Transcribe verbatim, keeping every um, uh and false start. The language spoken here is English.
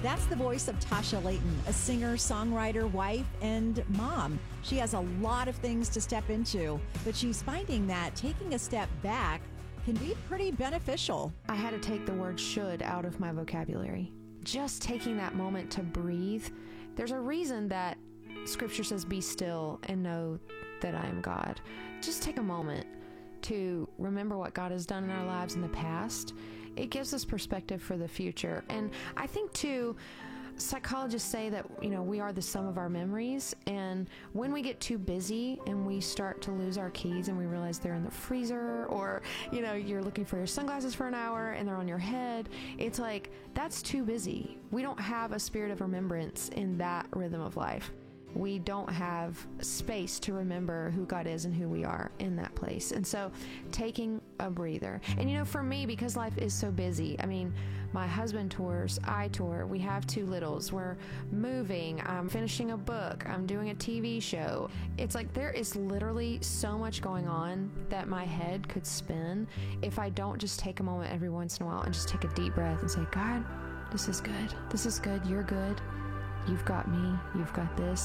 That's the voice of Tasha Layton, a singer, songwriter, wife, and mom. She has a lot of things to step into, but she's finding that taking a step back can be pretty beneficial. I had to take the word should out of my vocabulary. Just taking that moment to breathe. There's a reason that Scripture says, be still and know that I am God. Just take a moment to remember what God has done in our lives in the past. It gives us perspective for the future. And I think, too, psychologists say that, you know, we are the sum of our memories. And when we get too busy and we start to lose our keys and we realize they're in the freezer, or, you know, you're looking for your sunglasses for an hour and they're on your head, it's like, that's too busy. We don't have a spirit of remembrance in that rhythm of life. We don't have space to remember who God is and who we are in that place. And so taking a breather. And, you know, for me, because life is so busy, I mean, my husband tours, I tour, we have two littles, we're moving, I'm finishing a book, I'm doing a T V show. It's like there is literally so much going on that my head could spin if I don't just take a moment every once in a while and just take a deep breath and say, God, this is good. This is good. You're good. You've got me. You've got this.